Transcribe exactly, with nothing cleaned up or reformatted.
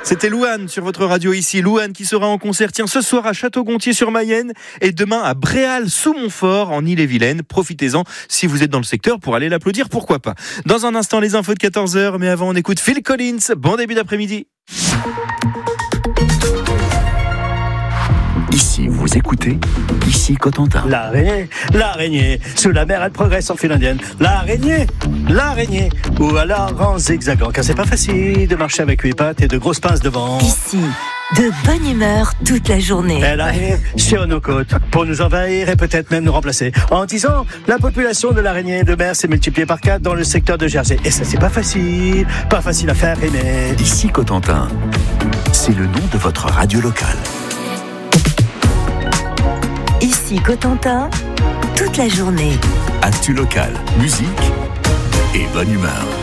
C'était Louane sur votre radio ici. Louane qui sera en concert, tiens, ce soir à Château-Gontier-sur-Mayenne et demain à Bréal-sous-Montfort en Ille-et-Vilaine. Profitez-en si vous êtes dans le secteur pour aller l'applaudir, pourquoi pas. Dans un instant, les infos de quatorze heures, mais avant, on écoute Phil Collins. Bon début d'après-midi. Ici, vous écoutez, ici Cotentin. L'araignée, l'araignée, sous la mer elle progresse en file indienne. L'araignée, l'araignée, ou alors en zigzagant, car c'est pas facile de marcher avec huit pattes et de grosses pinces devant. Ici, de bonne humeur toute la journée. Elle arrive sur nos côtes pour nous envahir et peut-être même nous remplacer. En dix ans, la population de l'araignée de mer s'est multipliée par quatre dans le secteur de Jersey. Et ça, c'est pas facile, pas facile à faire aimer. Ici Cotentin, c'est le nom de votre radio locale. Ici Cotentin, toute la journée. Actu locale, musique et bonne humeur.